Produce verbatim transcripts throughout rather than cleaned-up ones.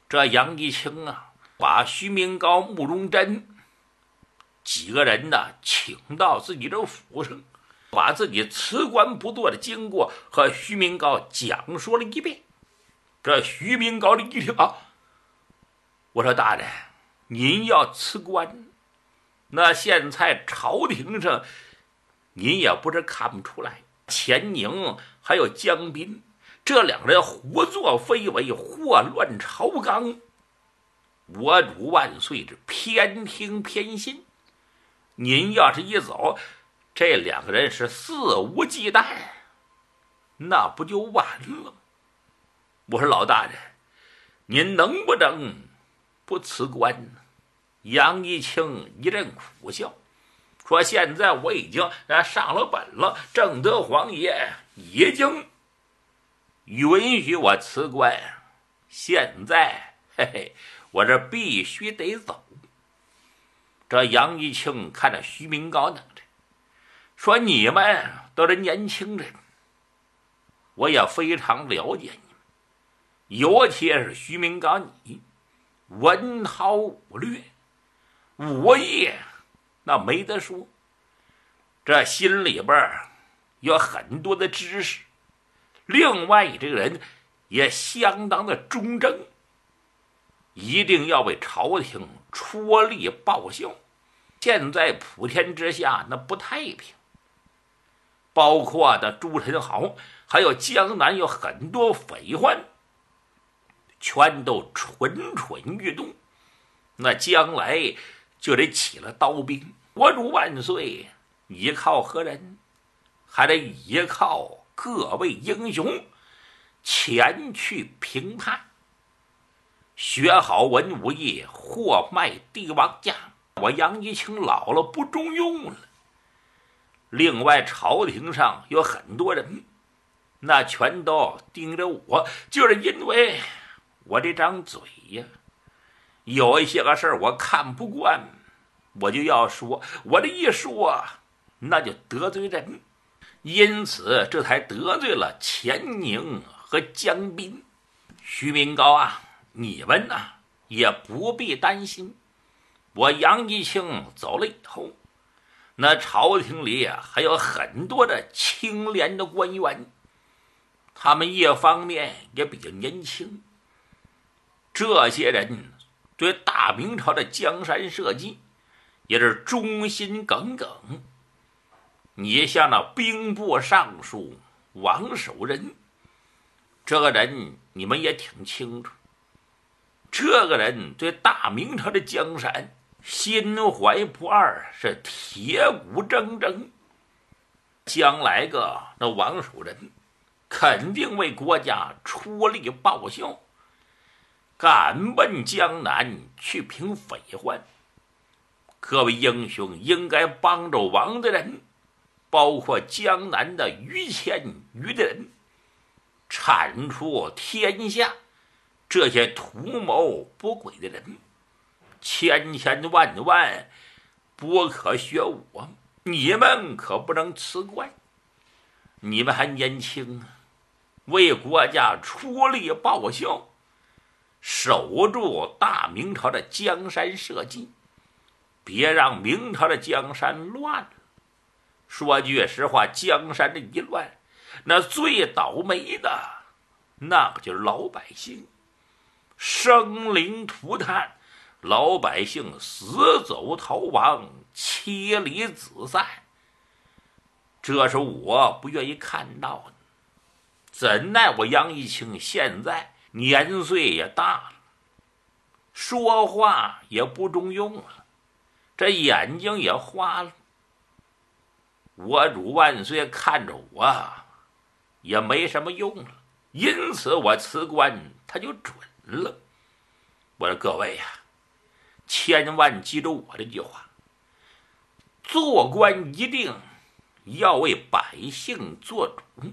这杨一清啊，把徐明高、慕容真几个人呢请到自己的府上，把自己辞官不做的经过和徐明高讲说了一遍。这徐明高的一听啊，我说大人，您要辞官，那现在朝廷上您也不是看不出来，钱宁还有江彬这两人胡作非为，祸乱朝纲，我主万岁是偏听偏信。您要是一走，这两个人是肆无忌惮，那不就完了？我说老大人，您能不能不辞官呢？杨一清一阵苦笑，说现在我已经上了本了，正德皇爷已经允许我辞官，现在嘿嘿，我这必须得走。这杨一清看着徐明高等着，说你们都是年轻人，我也非常了解你们，尤其是徐明高你文韬武略，武艺那没得说，这心里边有很多的知识，另外你这个人也相当的忠贞，一定要为朝廷出力报效。现在普天之下那不太平，包括的朱宸濠还有江南有很多匪患，全都蠢蠢欲动，那将来就得起了刀兵。我主万岁依靠何人？还得依靠各位英雄前去评判，学好文武艺，货卖帝王价。我杨一清老了不中用了。另外朝廷上有很多人，那全都盯着我，就是因为我这张嘴呀，有一些个事儿我看不惯，我就要说，我这一说那就得罪人，因此这才得罪了钱宁和江彬。徐明高啊，你们呢、啊、也不必担心，我杨一清走了以后，那朝廷里啊还有很多的清廉的官员，他们一方面也比较年轻，这些人对大明朝的江山社稷也是忠心耿耿。你像那兵部尚书王守仁，这个人你们也挺清楚，这个人对大明朝的江山心怀不二，是铁骨铮铮。将来个那王守仁肯定为国家出力报效，敢奔江南去平匪患。各位英雄应该帮着王的人，包括江南的于谦于的人，铲除天下这些图谋不轨的人，千千万万不可学我，你们可不能辞官，你们还年轻，为国家出力报效，守住大明朝的江山社稷，别让明朝的江山乱了。说句实话，江山这一乱，那最倒霉的那个就是老百姓，生灵涂炭，老百姓死走逃亡，妻离子散，这是我不愿意看到的。怎奈我杨一清现在年岁也大了，说话也不中用了，这眼睛也花了。我主万岁看着我也没什么用了，因此我辞官他就准了。我说各位呀、啊，千万记住我这句话，做官一定要为百姓做主，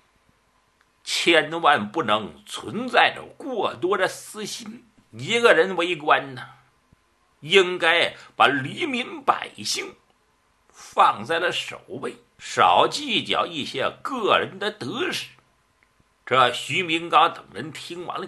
千万不能存在着过多的私心。一个人为官呢，应该把黎民百姓放在了首位，少计较一些个人的得失。这徐明刚等人听完了以后，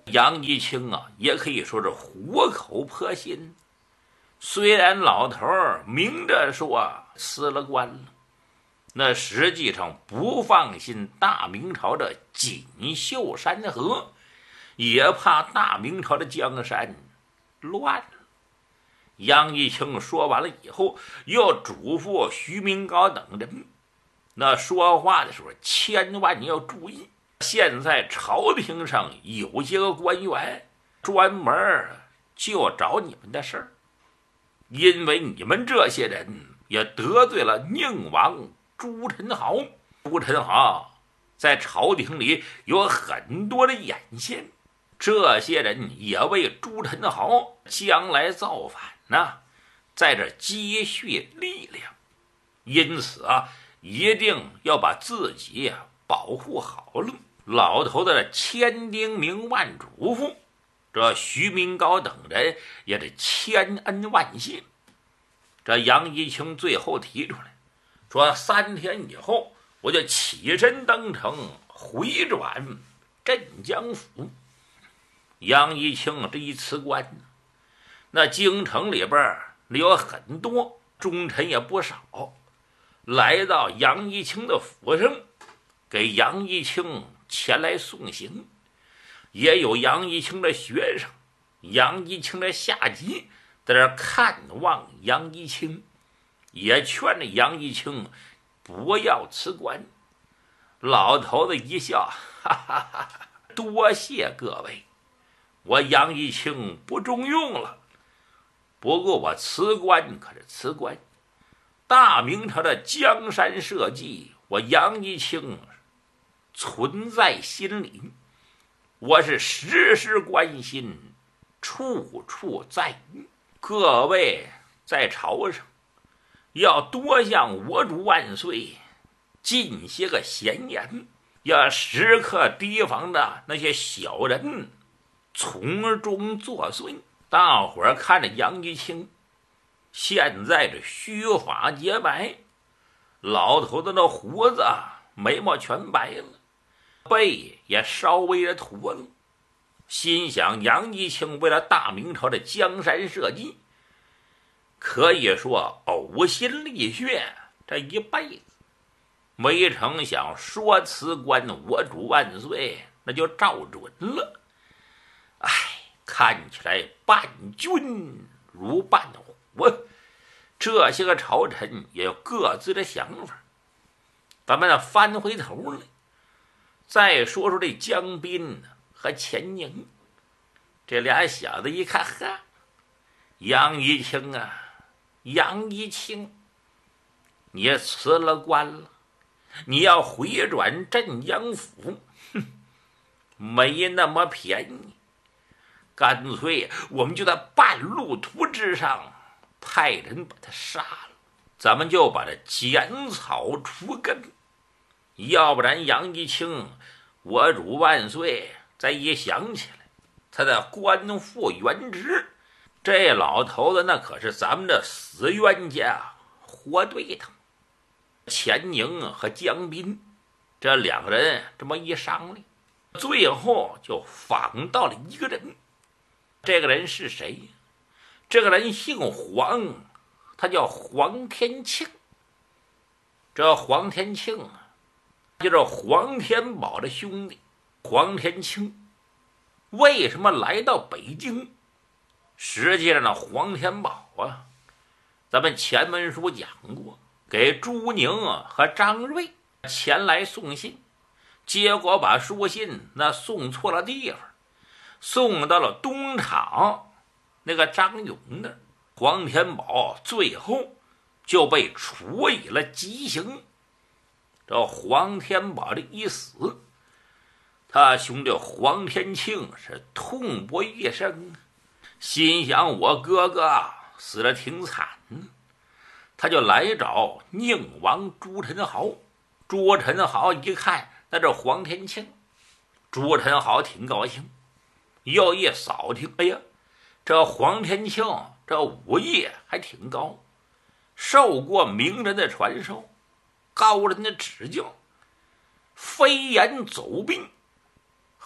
杨一清啊，也可以说是虎口婆心。虽然老头儿明着说辞了官了，那实际上不放心大明朝的锦绣山河，也怕大明朝的江山乱了。杨一清说完了以后，又嘱咐徐明高等人，那说话的时候千万要注意，现在朝廷上有些个官员专门就找你们的事儿，因为你们这些人也得罪了宁王朱宸濠。朱宸濠在朝廷里有很多的眼线，这些人也为朱宸濠将来造反呢，在这积蓄力量，因此啊，一定要把自己保护好了。老头的千叮咛万嘱咐，这徐明高等人也是千恩万谢。这杨一清最后提出来说，三天以后我就起身登城，回转镇江府。杨一清这一辞官，那京城里边有很多忠臣也不少，来到杨一清的府上，给杨一清前来送行。也有杨一清的学生、杨一清的下级在这看望杨一清，也劝着杨一清不要辞官。老头子一笑，哈哈哈哈，多谢各位，我杨一清不中用了。不过我辞官可是辞官，大明朝的江山社稷，我杨一清存在心里，我是时时关心，处处在意。各位在朝上要多向我主万岁进些个闲言，要时刻提防着那些小人从中作祟。大伙儿看着杨一清现在这须发洁白，老头子的胡子眉毛全白了，背也稍微的驼了，心想杨一清为了大明朝的江山社稷，可以说呕心沥血这一辈子，没成想说辞官我主万岁那就照准了。哎，看起来伴君如伴虎，这些个朝臣也有各自的想法。咱们翻回头来再说说这江彬和钱宁。这俩小子一看，哈，杨一清啊，杨一清，你辞了官了，你要回转镇江府，哼，没那么便宜。干脆我们就在半路途之上派人把他杀了，咱们就把他剪草除根。要不然杨一清我主万岁再一想起来他的官复原职，这老头子那可是咱们的死冤家活对头。钱宁和江彬这两个人这么一商量，最后就访到了一个人。这个人是谁？这个人姓黄，他叫黄天庆。这黄天庆啊，就是黄天宝的兄弟。黄天庆为什么来到北京？实际上呢，黄天宝啊，咱们前文书讲过，给朱宁和张瑞前来送信，结果把书信那送错了地方，送到了东厂那个张勇那儿。黄天宝最后就被处以了极刑。这黄天宝这一死，他兄弟黄天庆是痛不欲生，心想我哥哥死得挺惨，他就来找宁王朱宸濠。朱宸濠一看那这黄天庆，朱宸濠挺高兴，又一扫听，哎呀，这黄天庆这武艺还挺高，受过名人的传授，高人的指教，飞檐走壁，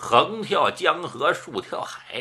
横跳江河，竖跳海。